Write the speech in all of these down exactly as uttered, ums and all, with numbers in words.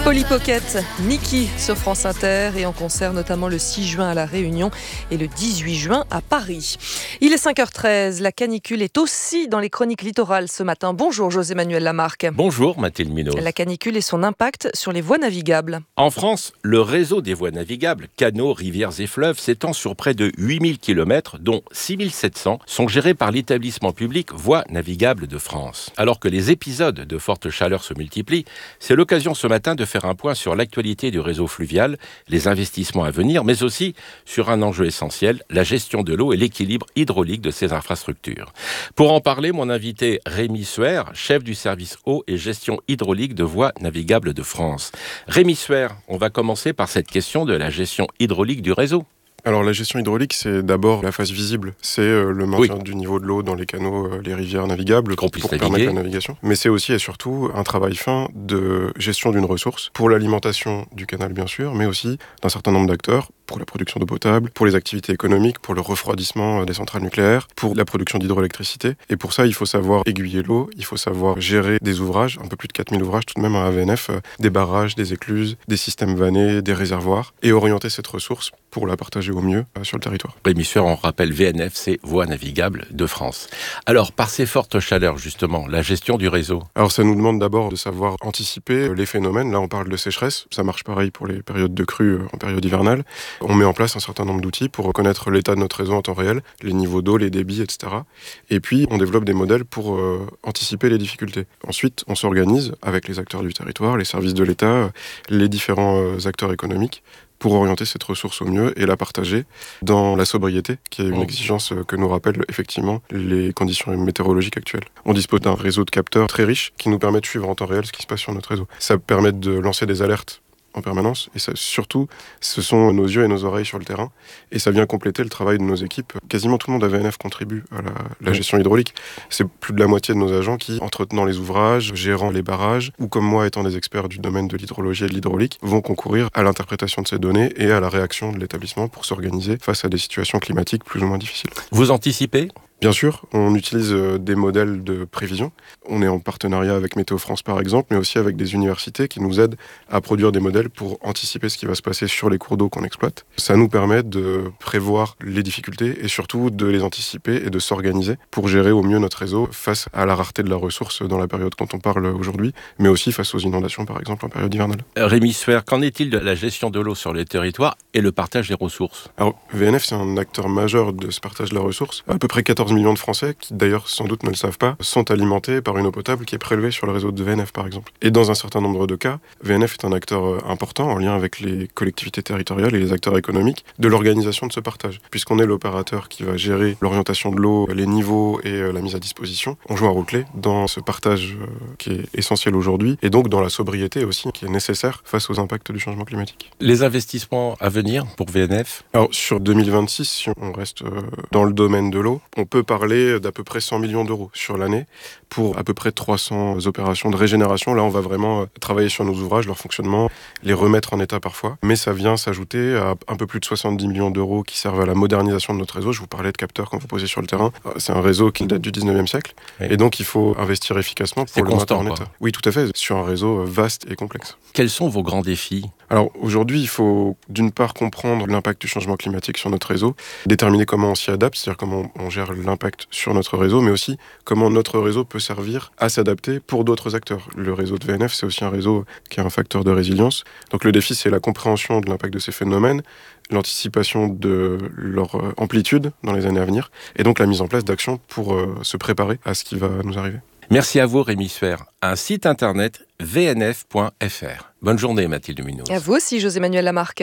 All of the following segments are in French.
Polly Pocket, Mickey sur France Inter et en concert notamment le six juin à La Réunion et le dix-huit juin à Paris. Il est cinq heures treize, la canicule est aussi dans les chroniques littorales ce matin. Bonjour José-Manuel Lamarque. Bonjour Mathilde Munoz. La canicule et son impact sur les voies navigables. En France, le réseau des voies navigables, canaux, rivières et fleuves s'étend sur près de huit mille kilomètres, dont six mille sept cents sont gérés par l'établissement public Voies navigables de France. Alors que les épisodes de forte chaleur se multiplient, c'est l'occasion ce matin de faire un point sur l'actualité du réseau fluvial, les investissements à venir, mais aussi sur un enjeu essentiel, la gestion de l'eau et l'équilibre hydraulique de ces infrastructures. Pour en parler, mon invité Rémi Suer, chef du service eau et gestion hydraulique de Voies navigables de France. Rémi Suer, on va commencer par cette question de la gestion hydraulique du réseau. Alors la gestion hydraulique, c'est d'abord la phase visible. C'est euh, le maintien oui. du niveau de l'eau dans les canaux, euh, les rivières navigables pour permettre la navigation. Mais c'est aussi et surtout un travail fin de gestion d'une ressource pour l'alimentation du canal bien sûr, mais aussi d'un certain nombre d'acteurs pour la production d'eau potable, pour les activités économiques, pour le refroidissement des centrales nucléaires, pour la production d'hydroélectricité. Et pour ça, il faut savoir aiguiller l'eau, il faut savoir gérer des ouvrages, un peu plus de quatre mille ouvrages tout de même à A V N F, des barrages, des écluses, des systèmes vannés, des réservoirs, et orienter cette ressource pour la partager au mieux sur le territoire. Rémi Suer, on rappelle V N F, c'est Voies navigables de France. Alors, par ces fortes chaleurs, justement, la gestion du réseau. Alors, ça nous demande d'abord de savoir anticiper les phénomènes. Là, on parle de sécheresse. Ça marche pareil pour les périodes de crue en période hivernale. On met en place un certain nombre d'outils pour reconnaître l'état de notre réseau en temps réel, les niveaux d'eau, les débits, et cetera. Et puis, on développe des modèles pour euh, anticiper les difficultés. Ensuite, on s'organise avec les acteurs du territoire, les services de l'État, les différents euh, acteurs économiques, pour orienter cette ressource au mieux et la partager dans la sobriété, qui est une exigence que nous rappellent effectivement les conditions météorologiques actuelles. On dispose d'un réseau de capteurs très riche qui nous permet de suivre en temps réel ce qui se passe sur notre réseau. Ça permet de lancer des alertes en permanence, et ça, surtout, ce sont nos yeux et nos oreilles sur le terrain, et ça vient compléter le travail de nos équipes. Quasiment tout le monde à V N F contribue à la, la gestion hydraulique. C'est plus de la moitié de nos agents qui, entretenant les ouvrages, gérant les barrages, ou comme moi, étant des experts du domaine de l'hydrologie et de l'hydraulique, vont concourir à l'interprétation de ces données et à la réaction de l'établissement pour s'organiser face à des situations climatiques plus ou moins difficiles. Vous anticipez ? Bien sûr, on utilise des modèles de prévision. On est en partenariat avec Météo France par exemple, mais aussi avec des universités qui nous aident à produire des modèles pour anticiper ce qui va se passer sur les cours d'eau qu'on exploite. Ça nous permet de prévoir les difficultés et surtout de les anticiper et de s'organiser pour gérer au mieux notre réseau face à la rareté de la ressource dans la période dont on parle aujourd'hui, mais aussi face aux inondations par exemple en période hivernale. Rémi Suer, qu'en est-il de la gestion de l'eau sur les territoires et le partage des ressources ? Alors, V N F, c'est un acteur majeur de ce partage de la ressource. À peu près quatorze millions de Français, qui d'ailleurs sans doute ne le savent pas, sont alimentés par une eau potable qui est prélevée sur le réseau de V N F par exemple. Et dans un certain nombre de cas, V N F est un acteur important en lien avec les collectivités territoriales et les acteurs économiques de l'organisation de ce partage. Puisqu'on est l'opérateur qui va gérer l'orientation de l'eau, les niveaux et la mise à disposition, on joue un rôle clé dans ce partage qui est essentiel aujourd'hui et donc dans la sobriété aussi qui est nécessaire face aux impacts du changement climatique. Les investissements à venir pour V N F ? Alors sur deux mille vingt-six, si on reste dans le domaine de l'eau, on peut parler d'à peu près cent millions d'euros sur l'année pour à peu près trois cents opérations de régénération. Là, on va vraiment travailler sur nos ouvrages, leur fonctionnement, les remettre en état parfois. Mais ça vient s'ajouter à un peu plus de soixante-dix millions d'euros qui servent à la modernisation de notre réseau. Je vous parlais de capteurs qu'on vous posait sur le terrain. C'est un réseau qui date du dix-neuvième siècle. Oui. Et donc, il faut investir efficacement pour C'est le constant, mettre en état. Oui, tout à fait, sur un réseau vaste et complexe. Quels sont vos grands défis ? Alors, aujourd'hui, il faut d'une part comprendre l'impact du changement climatique sur notre réseau, déterminer comment on s'y adapte, c'est-à-dire comment on gère l'impact sur notre réseau, mais aussi comment notre réseau peut servir à s'adapter pour d'autres acteurs. Le réseau de V N F, c'est aussi un réseau qui est un facteur de résilience. Donc le défi, c'est la compréhension de l'impact de ces phénomènes, l'anticipation de leur amplitude dans les années à venir, et donc la mise en place d'actions pour euh, se préparer à ce qui va nous arriver. Merci à vous Rémi Suer. Un site internet v n f point f r. Bonne journée Mathilde Munoz. À vous aussi José-Manuel Lamarque.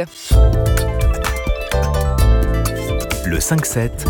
Le cinq sept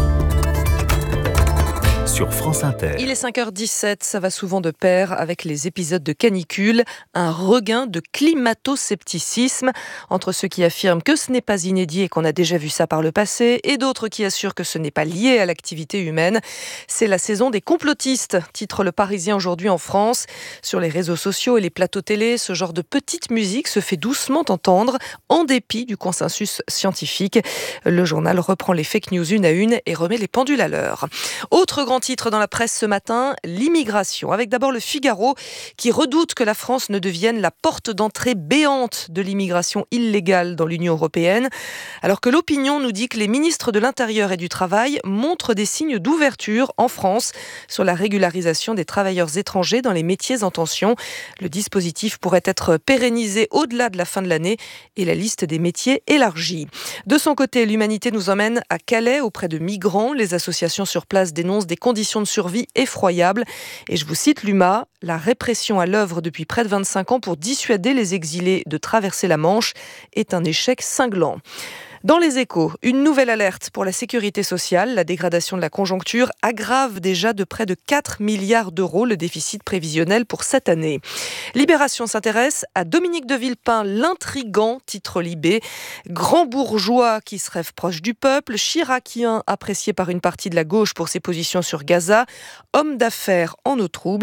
sur France Inter. Il est cinq heures dix-sept, ça va souvent de pair avec les épisodes de canicule, un regain de climato-scepticisme entre ceux qui affirment que ce n'est pas inédit et qu'on a déjà vu ça par le passé et d'autres qui assurent que ce n'est pas lié à l'activité humaine. C'est la saison des complotistes, titre Le Parisien aujourd'hui en France. Sur les réseaux sociaux et les plateaux télé, ce genre de petite musique se fait doucement entendre en dépit du consensus scientifique. Le journal reprend les fake news une à une et remet les pendules à l'heure. Autre grand titre dans la presse ce matin, l'immigration. Avec d'abord le Figaro qui redoute que la France ne devienne la porte d'entrée béante de l'immigration illégale dans l'Union européenne. Alors que l'opinion nous dit que les ministres de l'Intérieur et du Travail montrent des signes d'ouverture en France sur la régularisation des travailleurs étrangers dans les métiers en tension. Le dispositif pourrait être pérennisé au-delà de la fin de l'année et la liste des métiers élargie. De son côté, l'Humanité nous emmène à Calais auprès de migrants. Les associations sur place dénoncent des conditions de survie effroyables. Et je vous cite l'U M A, la répression à l'œuvre depuis près de vingt-cinq ans pour dissuader les exilés de traverser la Manche est un échec cinglant. Dans les Échos, une nouvelle alerte pour la sécurité sociale. La dégradation de la conjoncture aggrave déjà de près de quatre milliards d'euros le déficit prévisionnel pour cette année. Libération s'intéresse à Dominique de Villepin, l'intrigant, titre Libé. Grand bourgeois qui se rêve proche du peuple, chiracien apprécié par une partie de la gauche pour ses positions sur Gaza, homme d'affaires en eau trouble.